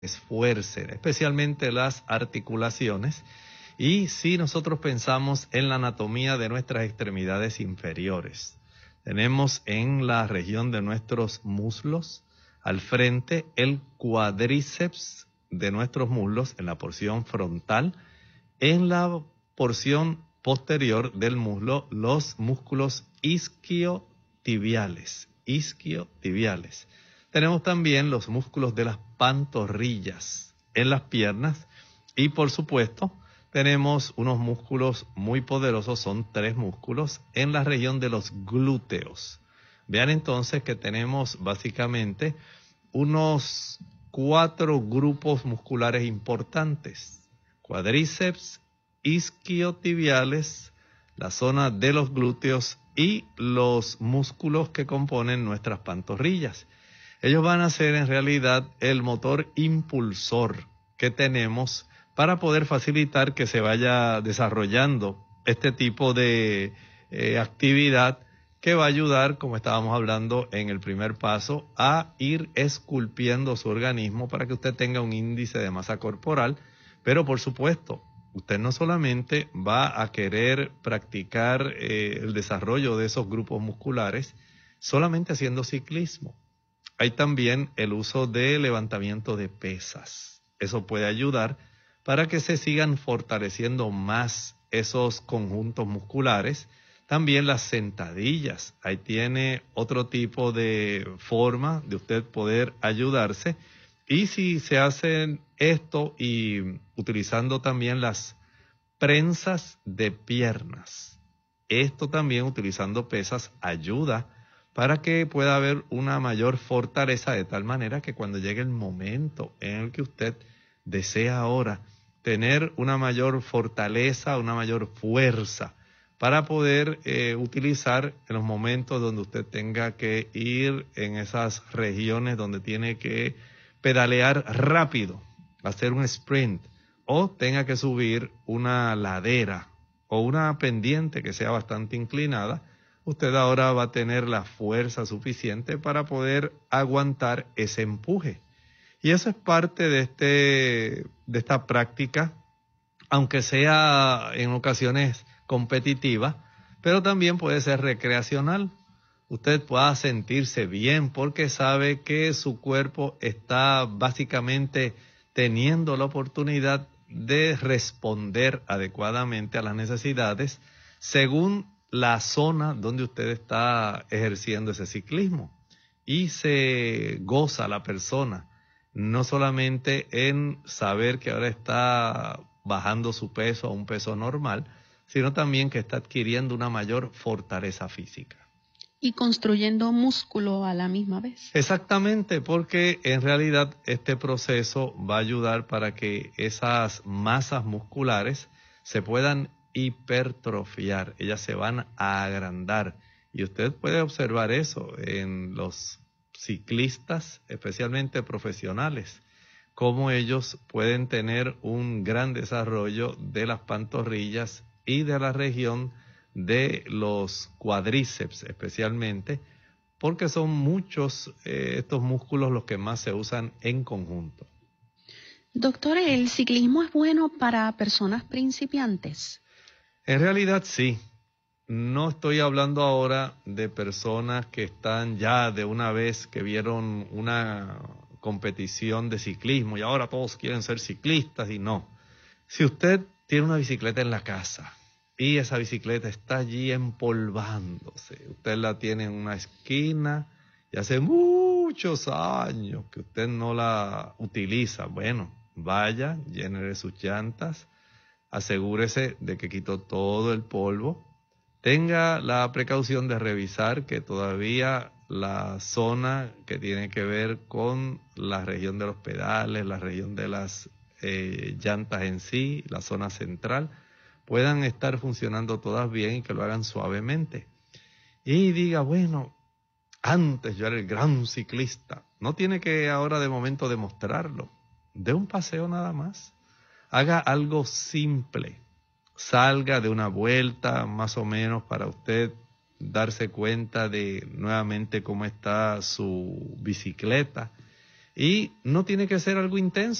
esfuercen, especialmente las articulaciones. Y si nosotros pensamos en la anatomía de nuestras extremidades inferiores, tenemos en la región de nuestros muslos, al frente, el cuádriceps de nuestros muslos en la porción frontal, en la porción posterior del muslo, los músculos isquiotibiales. Tenemos también los músculos de las pantorrillas en las piernas y, por supuesto, tenemos unos músculos muy poderosos, son 3 músculos, en la región de los glúteos. Vean entonces que tenemos básicamente unos 4 grupos musculares importantes: cuádriceps, isquiotibiales, la zona de los glúteos y los músculos que componen nuestras pantorrillas. Ellos van a ser en realidad el motor impulsor que tenemos para poder facilitar que se vaya desarrollando este tipo de actividad que va a ayudar, como estábamos hablando en el primer paso, a ir esculpiendo su organismo para que usted tenga un índice de masa corporal. Pero por supuesto, usted no solamente va a querer practicar el desarrollo de esos grupos musculares solamente haciendo ciclismo. Hay también el uso de levantamiento de pesas. Eso puede ayudar para que se sigan fortaleciendo más esos conjuntos musculares. También las sentadillas. Ahí tiene otro tipo de forma de usted poder ayudarse. Y si se hacen esto y utilizando también las prensas de piernas, esto también utilizando pesas ayuda para que pueda haber una mayor fortaleza, de tal manera que cuando llegue el momento en el que usted desea ahora tener una mayor fortaleza, una mayor fuerza para poder utilizar en los momentos donde usted tenga que ir en esas regiones donde tiene que pedalear rápido, hacer un sprint, o tenga que subir una ladera o una pendiente que sea bastante inclinada, usted ahora va a tener la fuerza suficiente para poder aguantar ese empuje. Y eso es parte de esta práctica, aunque sea en ocasiones competitiva, pero también puede ser recreacional. Usted pueda sentirse bien porque sabe que su cuerpo está básicamente teniendo la oportunidad de responder adecuadamente a las necesidades según la zona donde usted está ejerciendo ese ciclismo. Y se goza la persona, no solamente en saber que ahora está bajando su peso a un peso normal, sino también que está adquiriendo una mayor fortaleza física. Y construyendo músculo a la misma vez. Exactamente, porque en realidad este proceso va a ayudar para que esas masas musculares se puedan hipertrofiar, ellas se van a agrandar. Y usted puede observar eso en los ciclistas, especialmente profesionales, cómo ellos pueden tener un gran desarrollo de las pantorrillas y de la región de los cuádriceps especialmente, porque son muchos estos músculos los que más se usan en conjunto. Doctor, ¿el ciclismo es bueno para personas principiantes? En realidad sí. No estoy hablando ahora de personas que están ya de una vez que vieron una competición de ciclismo y ahora todos quieren ser ciclistas, y no. Si usted tiene una bicicleta en la casa y esa bicicleta está allí empolvándose, usted la tiene en una esquina y hace muchos años que usted no la utiliza, bueno, vaya, llénele sus llantas, asegúrese de que quitó todo el polvo, tenga la precaución de revisar que todavía la zona que tiene que ver con la región de los pedales, la región de las llantas en sí, la zona central, puedan estar funcionando todas bien y que lo hagan suavemente. Y diga, bueno, antes yo era el gran ciclista. No tiene que ahora de momento demostrarlo. Dé un paseo nada más. Haga algo simple. Salga de una vuelta más o menos para usted darse cuenta de nuevamente cómo está su bicicleta. Y no tiene que ser algo intenso.